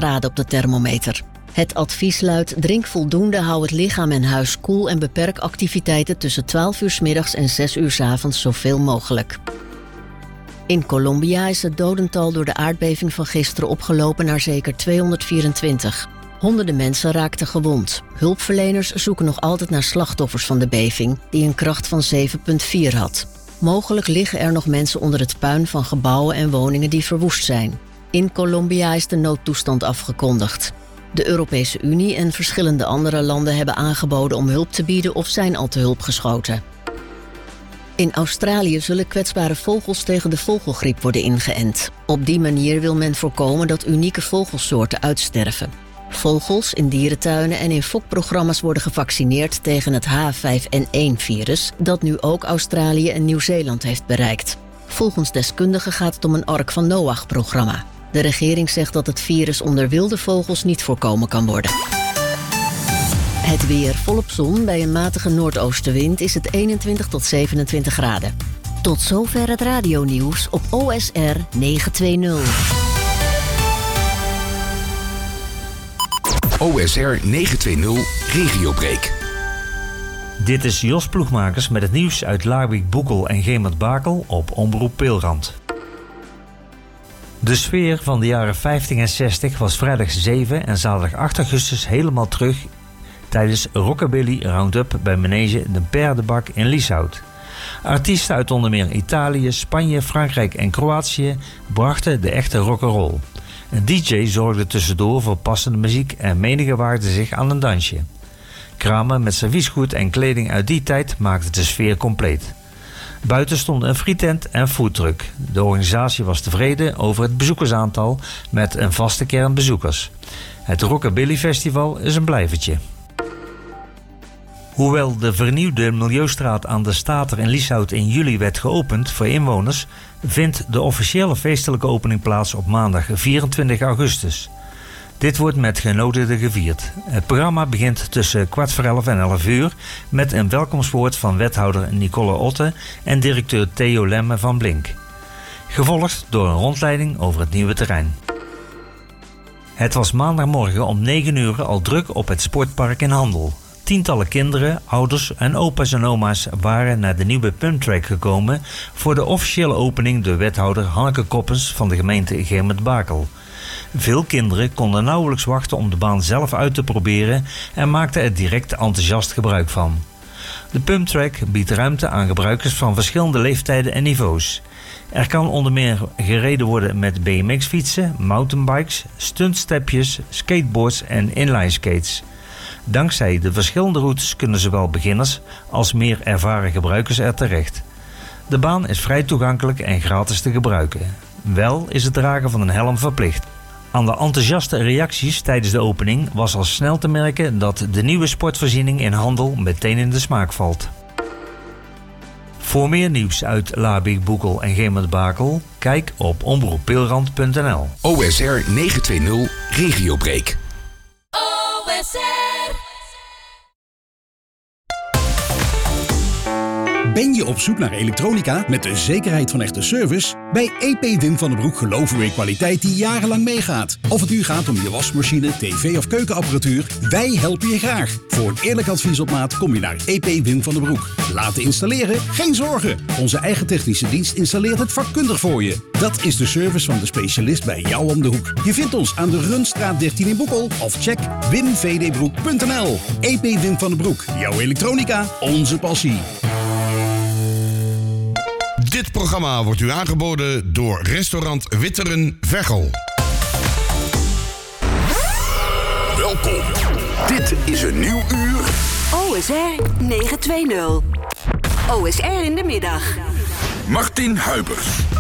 graden op de thermometer. Het advies luidt: drink voldoende, hou het lichaam en huis koel en beperk activiteiten tussen 12 uur 's middags en 6 uur 's avonds zoveel mogelijk. In Colombia is het dodental door de aardbeving van gisteren opgelopen naar zeker 224. Honderden mensen raakten gewond. Hulpverleners zoeken nog altijd naar slachtoffers van de beving, die een kracht van 7,4 had. Mogelijk liggen er nog mensen onder het puin van gebouwen en woningen die verwoest zijn. In Colombia is de noodtoestand afgekondigd. De Europese Unie en verschillende andere landen hebben aangeboden om hulp te bieden of zijn al te hulp geschoten. In Australië zullen kwetsbare vogels tegen de vogelgriep worden ingeënt. Op die manier wil men voorkomen dat unieke vogelsoorten uitsterven. Vogels in dierentuinen en in fokprogramma's worden gevaccineerd tegen het H5N1-virus, dat nu ook Australië en Nieuw-Zeeland heeft bereikt. Volgens deskundigen gaat het om een Ark van Noach-programma. De regering zegt dat het virus onder wilde vogels niet voorkomen kan worden. Het weer: volop zon. Bij een matige noordoostenwind is het 21 tot 27 graden. Tot zover het radionieuws op OSR 920. OSR 920 Regiobreak. Dit is Jos Ploegmakers met het nieuws uit Laarwijk, Boekel en Gemert-Bakel op Omroep Peelrand. De sfeer van de jaren 50 en 60 was vrijdag 7 en zaterdag 8 augustus helemaal terug tijdens Rockabilly Roundup bij Manege de Père de Bac in Lieshout. Artiesten uit onder meer Italië, Spanje, Frankrijk en Kroatië brachten de echte rock'n'roll. Een DJ zorgde tussendoor voor passende muziek en menigen waagde zich aan een dansje. Kramen met serviesgoed en kleding uit die tijd maakten de sfeer compleet. Buiten stonden een frietent en foodtruck. De organisatie was tevreden over het bezoekersaantal met een vaste kern bezoekers. Het Rockabilly Festival is een blijvertje. Hoewel de vernieuwde Milieustraat aan de Stater in Lieshout in juli werd geopend voor inwoners, vindt de officiële feestelijke opening plaats op maandag 24 augustus. Dit wordt met genodigden gevierd. Het programma begint tussen 11:15 en 11 uur met een welkomstwoord van wethouder Nicole Otte en directeur Theo Lemme van Blink. Gevolgd door een rondleiding over het nieuwe terrein. Het was maandagmorgen om 9 uur al druk op het sportpark in Handel. Tientallen kinderen, ouders en opa's en oma's waren naar de nieuwe pumptrack gekomen voor de officiële opening door wethouder Hanneke Koppens van de gemeente Gemert-Bakel. Veel kinderen konden nauwelijks wachten om de baan zelf uit te proberen en maakten er direct enthousiast gebruik van. De pumptrack biedt ruimte aan gebruikers van verschillende leeftijden en niveaus. Er kan onder meer gereden worden met BMX-fietsen, mountainbikes, stuntstepjes, skateboards en inlineskates. Dankzij de verschillende routes kunnen zowel beginners als meer ervaren gebruikers er terecht. De baan is vrij toegankelijk en gratis te gebruiken. Wel is het dragen van een helm verplicht. Aan de enthousiaste reacties tijdens de opening was al snel te merken dat de nieuwe sportvoorziening in Handel meteen in de smaak valt. Voor meer nieuws uit Laarwijk, Boekel en Gemert-Bakel, kijk op omroeppeelrand.nl. OSR 920 Regiobreak. OSR. Ben je op zoek naar elektronica met de zekerheid van echte service? Bij EP Wim van den Broek geloven we in kwaliteit die jarenlang meegaat. Of het nu gaat om je wasmachine, tv of keukenapparatuur, wij helpen je graag. Voor een eerlijk advies op maat kom je naar EP Wim van den Broek. Laten installeren? Geen zorgen. Onze eigen technische dienst installeert het vakkundig voor je. Dat is de service van de specialist bij jou om de hoek. Je vindt ons aan de Runstraat 13 in Boekel of check wimvdbroek.nl. EP Wim van den Broek. Jouw elektronica, onze passie. Dit programma wordt u aangeboden door restaurant Witteren Veghel. Welkom. Dit is een nieuw uur. OSR 920. OSR in de middag. Martin Huibers.